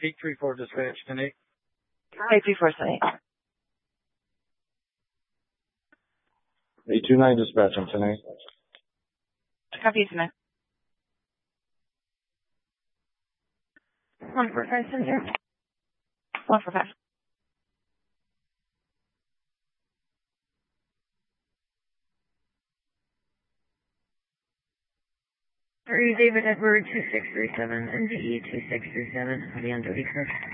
Peak 3-4 dispatch, 10-8. Hi, 3-4-7. 829 dispatch on 10-8. Copy, tonight. 145 Center. 145. David Edward 2637 and DE 2637. I'll be on duty, sir.